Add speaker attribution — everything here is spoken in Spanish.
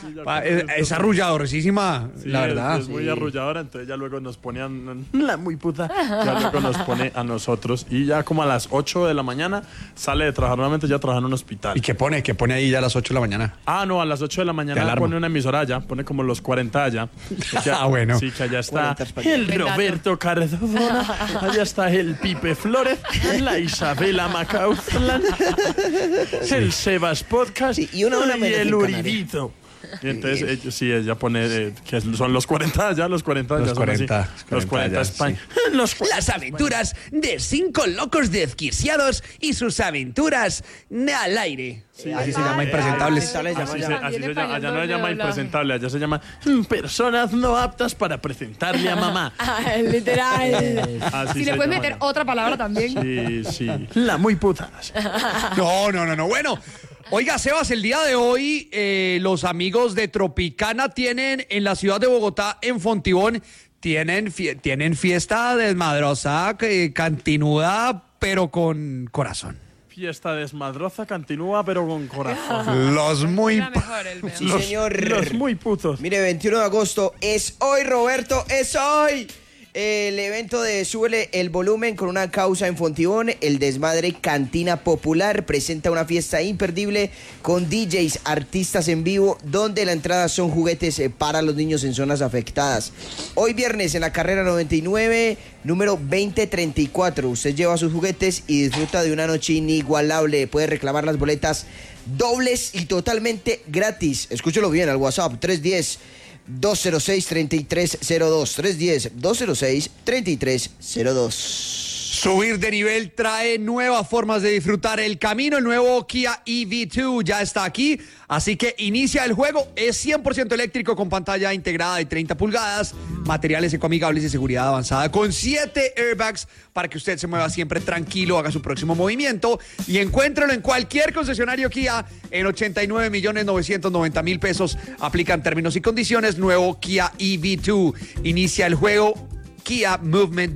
Speaker 1: Es arrulladorcísima,
Speaker 2: Sí,
Speaker 1: la verdad.
Speaker 2: es muy arrulladora, entonces ya luego nos pone la muy puta, ya luego nos pone a nosotros y ya como a las 8 de la mañana sale de trabajar nuevamente, ya trabaja en un hospital.
Speaker 1: ¿Y qué pone? ¿Qué pone ahí ya a las 8 de la mañana?
Speaker 2: Ah, no, a las 8 de la
Speaker 1: De
Speaker 2: mañana
Speaker 1: alarma.
Speaker 2: pone una emisora allá, pone como los 40 allá.
Speaker 1: Bueno.
Speaker 2: Sí, que allá está
Speaker 3: 40 españoles.
Speaker 2: el Roberto Cardona, allá está el Pipe Flores, la Isabela Macauslan, el Sebas Podcast
Speaker 3: Sí, y una hora
Speaker 2: y
Speaker 3: menos
Speaker 2: el
Speaker 3: en Canarias.
Speaker 2: Uribito. Y entonces, ella pone que son los 40 ya, los 40
Speaker 1: Los
Speaker 2: ya son
Speaker 1: 40,
Speaker 2: así. Los 40
Speaker 1: ya,
Speaker 2: España.
Speaker 1: sí.
Speaker 4: Las aventuras de 5 locos desquiciados y sus aventuras al aire.
Speaker 1: Así se llama Impresentables.
Speaker 3: Impresentables llama
Speaker 2: Así
Speaker 3: ya.
Speaker 2: se llama, allá no se llama impresentable, allá se llama personas no aptas para presentarle a mamá.
Speaker 5: Literal.
Speaker 2: Así
Speaker 5: Si
Speaker 2: se
Speaker 5: le puedes
Speaker 2: llama
Speaker 5: meter
Speaker 2: allá.
Speaker 5: otra palabra también.
Speaker 2: Sí. La muy putas.
Speaker 1: No. Bueno, oiga, Sebas, el día de hoy los amigos de Tropicana tienen en la ciudad de Bogotá, en Fontibón, tienen fiesta desmadrosa, cantinuda, pero con corazón.
Speaker 2: Fiesta desmadrosa continúa, pero con corazón.
Speaker 1: Los muy...
Speaker 5: La mejor, el mejor.
Speaker 3: Sí, señor.
Speaker 2: Los muy putos.
Speaker 3: Mire, 21 de agosto es hoy, Roberto, es hoy. El evento de Súbele el Volumen con una causa en Fontibón, el Desmadre Cantina Popular, presenta una fiesta imperdible con DJs, artistas en vivo, donde la entrada son juguetes para los niños en zonas afectadas. Hoy viernes en la carrera 99, número 2034, usted lleva sus juguetes y disfruta de una noche inigualable. Puede reclamar las boletas dobles y totalmente gratis. Escúchelo bien al WhatsApp 310-206-3302. 310-206-3302.
Speaker 1: Subir de nivel trae nuevas formas de disfrutar el camino. El nuevo Kia EV2 ya está aquí, así que inicia el juego. Es 100% eléctrico con pantalla integrada de 30 pulgadas, materiales ecoamigables y seguridad avanzada con 7 airbags para que usted se mueva siempre tranquilo, haga su próximo movimiento y encuéntralo en cualquier concesionario Kia en 89.990.000 pesos. Aplican términos y condiciones. Nuevo Kia EV2. Inicia el juego. Kia Movement